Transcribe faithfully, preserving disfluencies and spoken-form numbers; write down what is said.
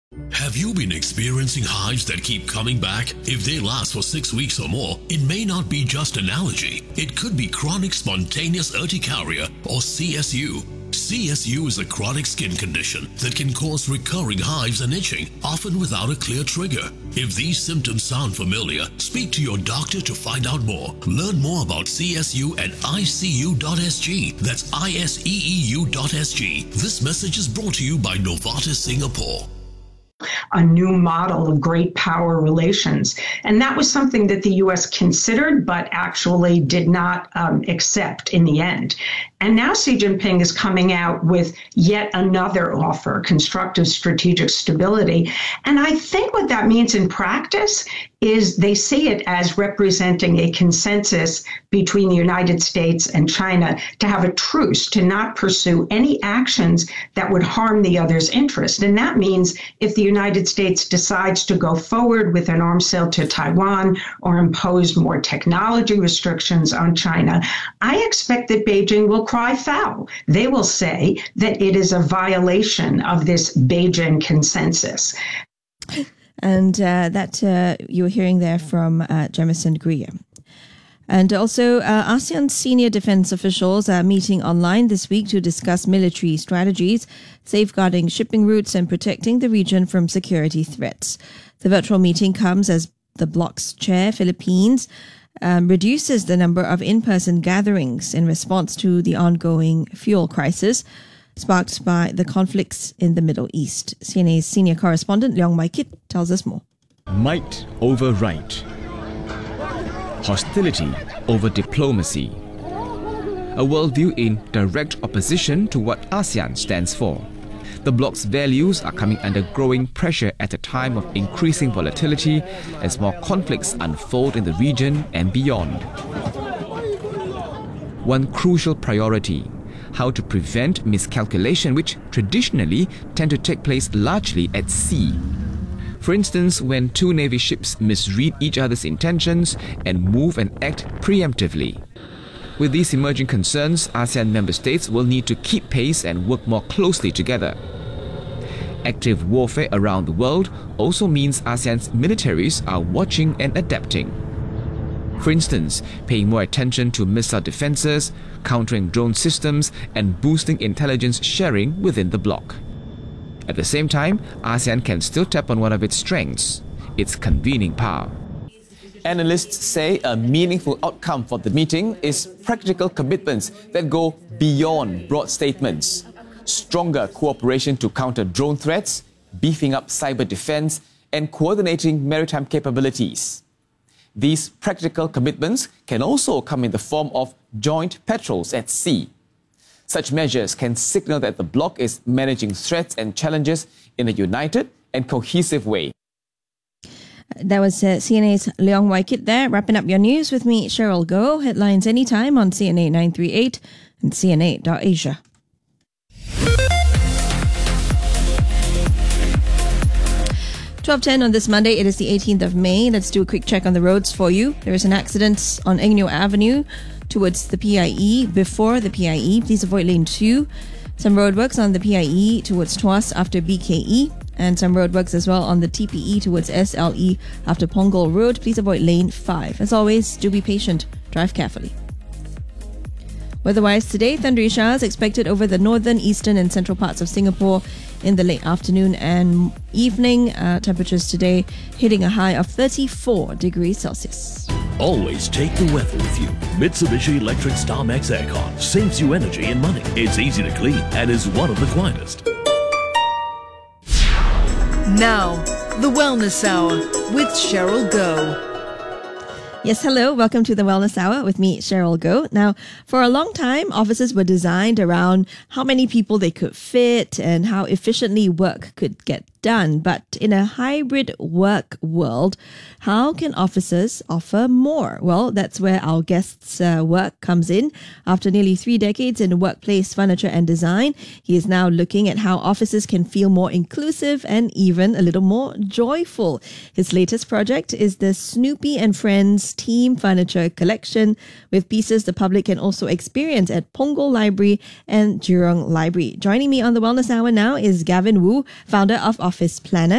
Have you been experiencing hives that keep coming back? If they last for six weeks or more, it may not be just an allergy. It could be chronic spontaneous urticaria or C S U. C S U is a chronic skin condition that can cause recurring hives and itching, often without a clear trigger. If these symptoms sound familiar, speak to your doctor to find out more. Learn more about C S U at I C U dot S G. That's I S E E U dot S G. This message is brought to you by Novartis Singapore. A new model of great power relations. And that was something that the U S considered, but actually did not um, accept in the end. And now Xi Jinping is coming out with yet another offer, constructive strategic stability. And I think what that means in practice is they see it as representing a consensus between the United States and China to have a truce, to not pursue any actions that would harm the other's interest. And that means if the United States decides to go forward with an arms sale to Taiwan or impose more technology restrictions on China, I expect that Beijing will cry foul. They will say that it is a violation of this Beijing consensus. And uh, that uh, you were hearing there from uh, Jemison Greer. And also, uh, ASEAN senior defense officials are meeting online this week to discuss military strategies, safeguarding shipping routes and protecting the region from security threats. The virtual meeting comes as the bloc's chair, Philippines, um, reduces the number of in-person gatherings in response to the ongoing fuel crisis sparked by the conflicts in the Middle East. C N A's senior correspondent Leong Mai Kit tells us more. Might over right. Hostility over diplomacy. A worldview in direct opposition to what ASEAN stands for. The bloc's values are coming under growing pressure at a time of increasing volatility as more conflicts unfold in the region and beyond. One crucial priority: how to prevent miscalculation, which traditionally tend to take place largely at sea. For instance, when two Navy ships misread each other's intentions and move and act preemptively. With these emerging concerns, ASEAN member states will need to keep pace and work more closely together. Active warfare around the world also means ASEAN's militaries are watching and adapting. For instance, paying more attention to missile defenses, countering drone systems, and boosting intelligence sharing within the bloc. At the same time, ASEAN can still tap on one of its strengths: its convening power. Analysts say a meaningful outcome for the meeting is practical commitments that go beyond broad statements. Stronger cooperation to counter drone threats, beefing up cyber defense, and coordinating maritime capabilities. These practical commitments can also come in the form of joint patrols at sea. Such measures can signal that the bloc is managing threats and challenges in a united and cohesive way. That was uh, C N A's Leong Wai Kit there, wrapping up your news with me, Cheryl Goh. Headlines anytime on C N A nine three eight and C N A dot Asia. twelve ten on this Monday, it is the eighteenth of May. Let's do a quick check on the roads for you. There is an accident on Eng Neo Avenue towards the P I E, before the P I E. Please avoid lane two. Some roadworks on the P I E towards Tuas after B K E. And some roadworks as well on the T P E towards S L E after Punggol Road. Please avoid lane five. As always, do be patient. Drive carefully. Weather-wise today, thundery showers expected over the northern, eastern and central parts of Singapore in the late afternoon and evening. Uh, temperatures today hitting a high of thirty-four degrees Celsius. Always take the weather with you. Mitsubishi Electric Star Max Aircon saves you energy and money. It's easy to clean and is one of the quietest. Now, the Wellness Hour with Cheryl Goh. Yes, hello. Welcome to the Wellness Hour with me, Cheryl Goh. Now, for a long time, offices were designed around how many people they could fit and how efficiently work could get done. But in a hybrid work world, how can offices offer more? Well, that's where our guest's uh, work comes in. After nearly three decades in workplace furniture and design, he is now looking at how offices can feel more inclusive and even a little more joyful. His latest project is the Snoopy and Friends Team Furniture Collection, with pieces the public can also experience at Punggol Library and Jurong Library. Joining me on the Wellness Hour now is Gavin Wu, founder of Office Planner.